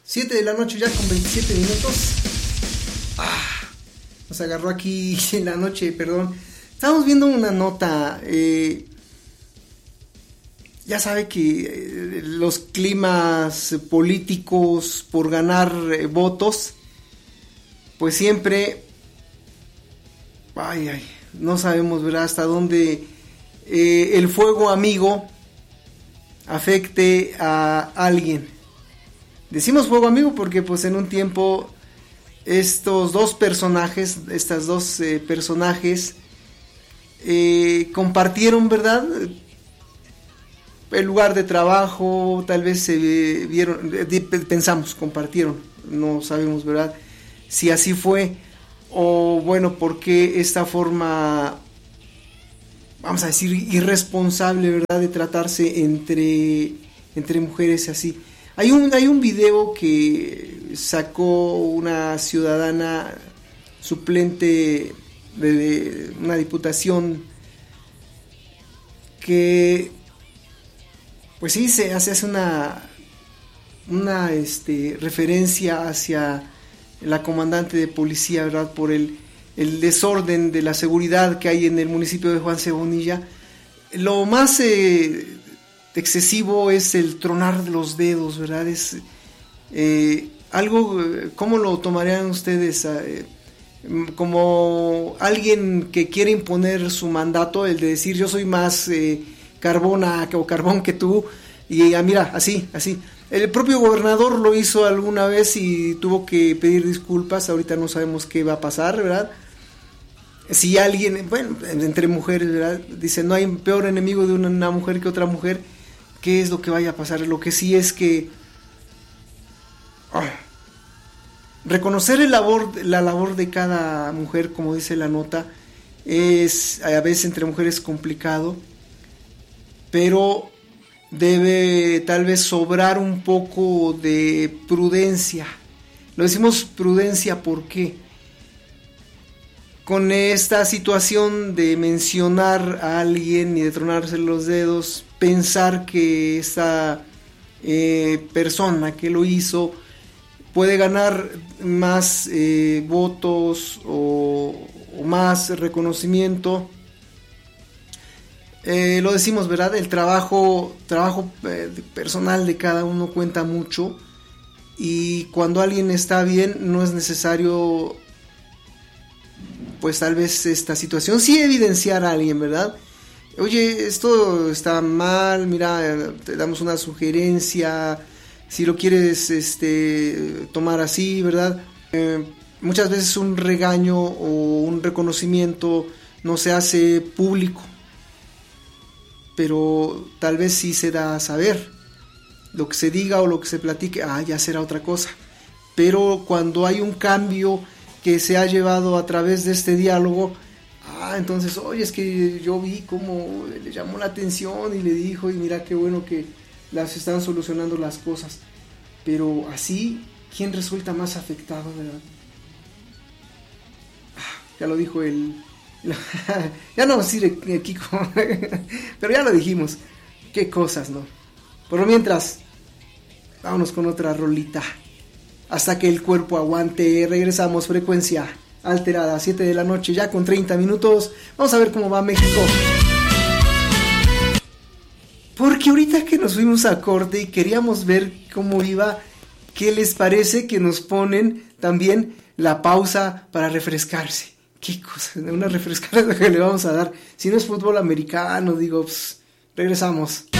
7 de la noche ya con 27 minutos. Nos agarró aquí en la noche, perdón. Estamos viendo una nota. Ya sabe que los climas políticos por ganar votos, pues siempre, no sabemos, ¿verdad?, hasta dónde el fuego amigo afecte a alguien. Decimos fuego amigo porque pues en un tiempo estas dos personajes compartieron, ¿verdad?, el lugar de trabajo, tal vez se vieron, pensamos, compartieron, no sabemos, ¿verdad?, si así fue, o bueno, por qué esta forma, vamos a decir, irresponsable, ¿verdad?, de tratarse entre mujeres así. Hay un video que sacó una ciudadana suplente de una diputación que pues sí se hace una referencia hacia la comandante de policía, ¿verdad?, por el desorden de la seguridad que hay en el municipio de Juan Cebonilla. Lo más excesivo es el tronar de los dedos, ¿verdad? Es algo, ¿cómo lo tomarían ustedes? Como alguien que quiere imponer su mandato, el de decir yo soy más carbón que tú, y mira, así. El propio gobernador lo hizo alguna vez y tuvo que pedir disculpas. Ahorita no sabemos qué va a pasar, ¿verdad? Si alguien, bueno, entre mujeres, ¿verdad?, dice no hay peor enemigo de una mujer que otra mujer. ¿Qué es lo que vaya a pasar? Lo que sí es que reconocer la labor de cada mujer, como dice la nota, es a veces entre mujeres complicado, pero debe tal vez sobrar un poco de prudencia. Lo decimos prudencia porque con esta situación de mencionar a alguien y de tronarse los dedos, pensar que esta persona que lo hizo puede ganar más votos o más reconocimiento. Lo decimos, ¿verdad? El trabajo personal de cada uno cuenta mucho, y cuando alguien está bien no es necesario, pues tal vez esta situación sí evidenciar a alguien, ¿verdad? Oye, esto está mal, mira, te damos una sugerencia, si lo quieres tomar así, ¿verdad? Muchas veces un regaño o un reconocimiento no se hace público, pero tal vez sí se da a saber. Lo que se diga o lo que se platique, ya será otra cosa. Pero cuando hay un cambio que se ha llevado a través de este diálogo, entonces, oye, es que yo vi cómo le llamó la atención y le dijo, y mira qué bueno que las están solucionando las cosas. Pero así, ¿quién resulta más afectado, verdad? Ya lo dijo ya no vamos a decir Kiko, pero ya lo dijimos. Qué cosas, ¿no? Por lo mientras, vámonos con otra rolita. Hasta que el cuerpo aguante. Regresamos, frecuencia alterada, 7 de la noche, ya con 30 minutos. Vamos a ver cómo va México. Porque ahorita que nos fuimos a corte y queríamos ver cómo iba, ¿qué les parece que nos ponen también la pausa para refrescarse? ¿Qué cosa? Una refrescada que le vamos a dar. Si no es fútbol americano, digo, regresamos.